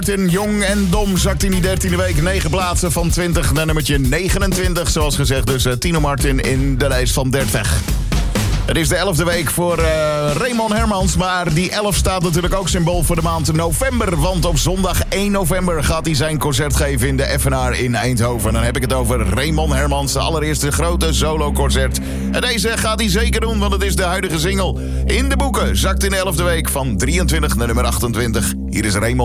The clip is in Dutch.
Jong en Dom zakt in die 13e week 9 plaatsen van 20 naar nummertje 29. Zoals gezegd dus Tino Martin in de lijst van 30. Het is de 11e week voor Raymond Hermans, maar die 11 staat natuurlijk ook symbool voor de maand november. Want op zondag 1 november gaat hij zijn concert geven in de FNR in Eindhoven. Dan heb ik het over Raymond Hermans, de allereerste grote solo-concert. En deze gaat hij zeker doen, want het is de huidige single. In de boeken zakt in de 11e week van 23 naar nummer 28. Hier is Raymond.